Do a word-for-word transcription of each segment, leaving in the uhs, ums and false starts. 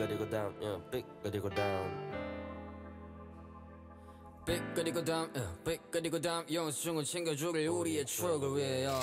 그리고 down, yeah, 삑 그리고 down. 삑 그리고 down, yeah, 삑 그리고 down. 영수증을 챙겨주길 우리의 추억을 위하여.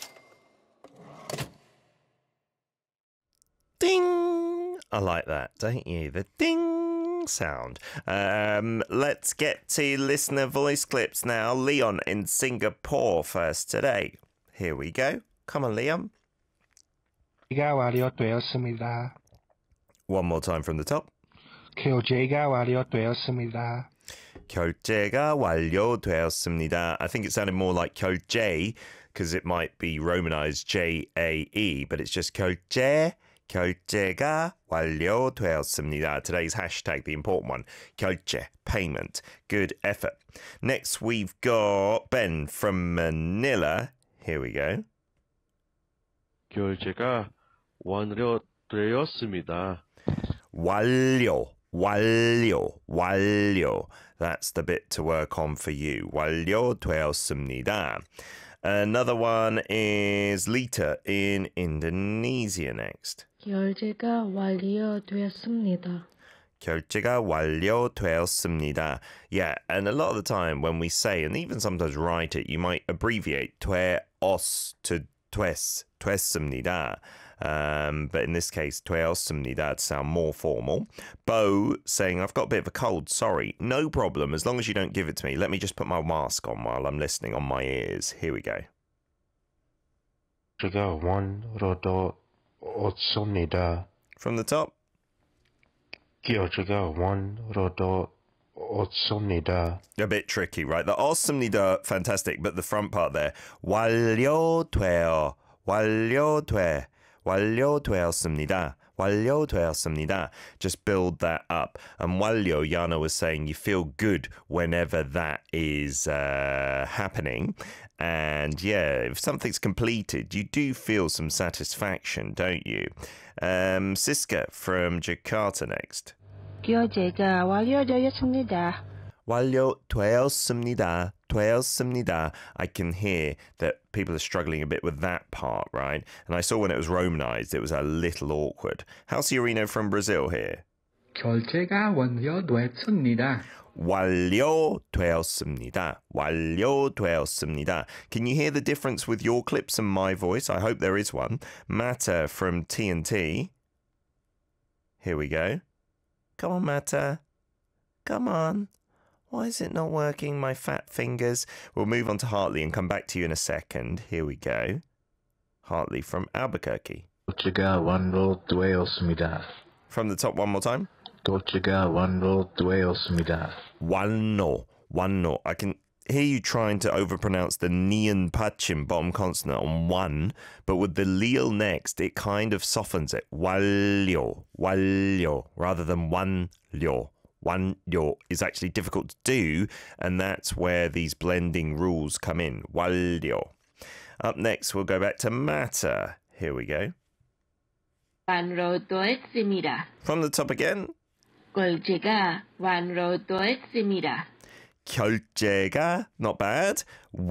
Ding! I like that, don't you? The ding sound. Um, let's get to listener voice clips now. Leon in Singapore first today. Here we go. Come on, Leon. 결제가 완료되었습니다. One more time from the top. 결제가 완료되었습니다. 결제가 완료되었습니다. I think it sounded more like 결제 because it might be romanized J A E, but it's just 결제. 결제가 완료되었습니다. Today's hashtag, the important one. 결제, payment. Good effort. Next, we've got Ben from Manila. Here we go. 결제가 완료되었습니다. 완료, 완료, 완료. That's the bit to work on for you. 완료되었습니다. Another one is Lita in Indonesia next. 결제가 완료되었습니다. 결제가 완료되었습니다. Yeah, and a lot of the time when we say, and even sometimes write it, you might abbreviate 되었 to 됐, 됐습니다. Um, but in this case, 되었습니다 to sound more formal. Bo saying, I've got a bit of a cold, sorry. No problem, as long as you don't give it to me. Let me just put my mask on while I'm listening on my ears. Here we go. 결제가 완료되었습니다. From the top. 결제가 완료되었습니다. A bit tricky, right? The 없습니다, fantastic, but the front part there. 완료되어, 완료돼, 완료되었습니다. 완료되었습니다. Just build that up. And 완료, Yana was saying, you feel good whenever that is uh, happening. And yeah, if something's completed, you do feel some satisfaction, don't you? Um, Siska from Jakarta next. 결제가 완료되었습니다. 완료되었습니다. 되었습니다. I can hear that people are struggling a bit with that part, right? And I saw when it was romanized, it was a little awkward. How's Ciorino from Brazil here? 결제가 완료됐습니다. 완료되었습니다. 완료되었습니다. Can you hear the difference with your clips and my voice? I hope there is one. Mata from T N T. Here we go. Come on, Mata. Come on. Why is it not working, my fat fingers? We'll move on to Hartley and come back to you in a second. Here we go. Hartley from Albuquerque. 결제가 완료되었습니다. From the top one more time. 결제가 완료되었습니다. 완료, 완료. I can hear you trying to overpronounce the nian pachim bottom consonant on one, but with the leal next, it kind of softens it. 완료, 완료, rather than 완료. 완료 is actually difficult to do, and that's where these blending rules come in. 완료. Up next, we'll go back to Mata. Here we go. 완료되었습니다. From the top again. 결제가 완료되었습니다. 결제가, not bad.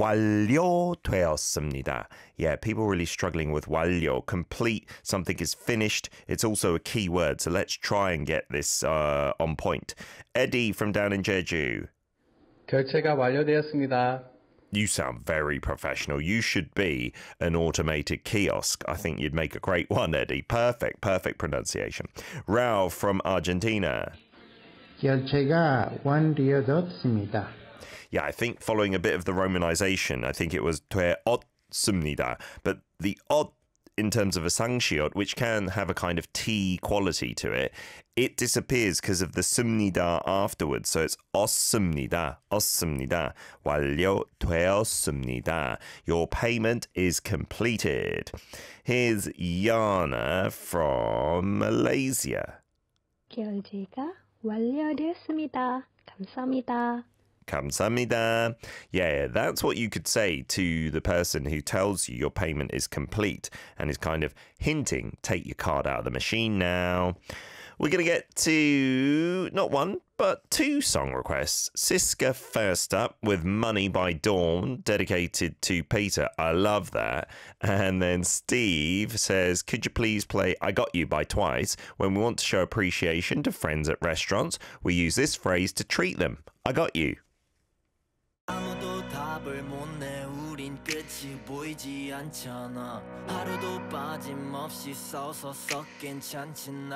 완료되었습니다. Yeah, people really struggling with 완료. Complete, something is finished. It's also a key word, so let's try and get this uh, on point. Eddie from down in Jeju. 결제가 완료되었습니다. You sound very professional. You should be an automated kiosk. I think you'd make a great one, Eddie. Perfect, perfect pronunciation. Ralph from Argentina. 결제가 완료되었습니다. Yeah, I think following a bit of the romanization, I think it was 되었습니다. But the ot in terms of a 상시ot, which can have a kind of T quality to it, it disappears because of the 습니다 afterwards. So it's 없습니다, 없습니다. 완료되었습니다. Your payment is completed. Here's Yana from Malaysia. 결제가 완료되었습니다. 감사합니다. 감사합니다. Yeah, that's what you could say to the person who tells you your payment is complete and is kind of hinting, take your card out of the machine now. We're going to get to not one, but two song requests. Siska first up with Money by Dawn, dedicated to Peter. I love that. And then Steve says, could you please play I Got You by Twice? When we want to show appreciation to friends at restaurants, we use this phrase to treat them. I got you. 아무도 답을 못 내 우린 끝이 보이지 않잖아 하루도 빠짐없이 싸워서 썩 괜찮지